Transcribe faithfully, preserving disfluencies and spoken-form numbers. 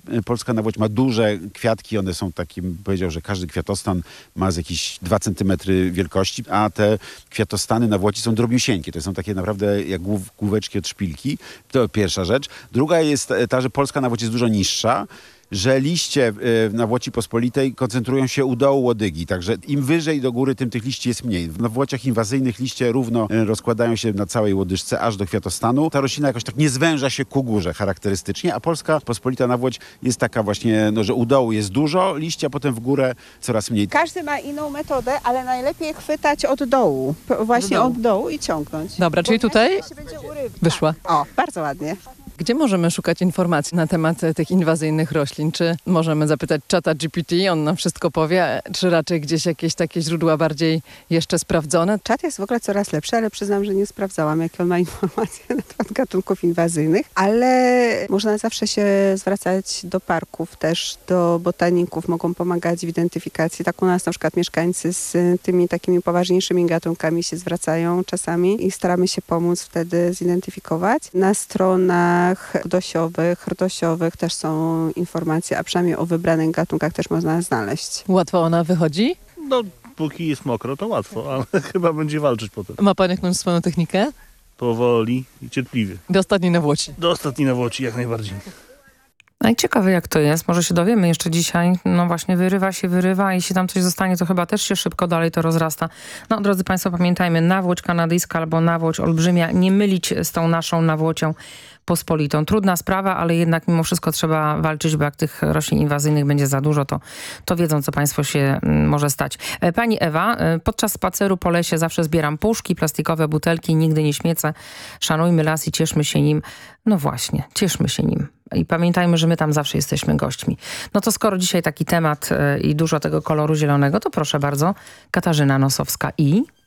Polska Nawłoć ma duże kwiatki, one są takim, powiedział, że każdy kwiatostan ma z jakieś dwa centymetry wielkości, a te kwiatostany Nawłoci są drobniusieńkie. To są takie naprawdę jak głów, główeczki od szpilki. To pierwsza rzecz. Druga jest ta, że Polska Nawłoć jest dużo niższa, że liście w Nawłoci Pospolitej koncentrują się u dołu łodygi, także im wyżej do góry, tym tych liści jest mniej. W nawłociach inwazyjnych liście równo rozkładają się na całej łodyżce, aż do kwiatostanu. Ta roślina jakoś tak nie zwęża się ku górze charakterystycznie, a Polska Pospolita Nawłoć jest taka właśnie, no, że u dołu jest dużo liści, a potem w górę coraz mniej. Każdy ma inną metodę, ale najlepiej chwytać od dołu, właśnie dołu. od dołu i ciągnąć. Dobra, czyli tutaj Się będzie urywać. wyszła. O, bardzo ładnie. Gdzie możemy szukać informacji na temat e, tych inwazyjnych roślin? Czy możemy zapytać czata G P T, on nam wszystko powie, czy raczej gdzieś jakieś takie źródła bardziej jeszcze sprawdzone? Czat jest w ogóle coraz lepszy, ale przyznam, że nie sprawdzałam, jakie on ma informacje na temat gatunków inwazyjnych, ale można zawsze się zwracać do parków, też do botaników, mogą pomagać w identyfikacji. Tak u nas na przykład mieszkańcy z tymi takimi poważniejszymi gatunkami się zwracają czasami i staramy się pomóc wtedy zidentyfikować. Na stronach rdosiowych, rdosiowych też są informacje, a przynajmniej o wybranych gatunkach też można znaleźć. Łatwo ona wychodzi? No, póki jest mokro, to łatwo, ale chyba będzie walczyć potem. Ma pan jakąś swoją technikę? Powoli i cierpliwie. Do ostatniej nawłoci. Do ostatniej nawłoci jak najbardziej. No i ciekawe jak to jest, może się dowiemy jeszcze dzisiaj. No właśnie wyrywa się, wyrywa, a jeśli tam coś zostanie, to chyba też się szybko dalej to rozrasta. No drodzy państwo, pamiętajmy, nawłoć kanadyjska albo nawłoć olbrzymia, nie mylić z tą naszą nawłocią pospolitą. Trudna sprawa, ale jednak mimo wszystko trzeba walczyć, bo jak tych roślin inwazyjnych będzie za dużo, to, to wiedzą, co państwo się mm, może stać. E, Pani Ewa, e, podczas spaceru po lesie zawsze zbieram puszki, plastikowe butelki, nigdy nie śmiecę. Szanujmy las i cieszmy się nim. No właśnie, cieszmy się nim. I pamiętajmy, że my tam zawsze jesteśmy gośćmi. No to skoro dzisiaj taki temat e, i dużo tego koloru zielonego, to proszę bardzo, Katarzyna Nosowska i...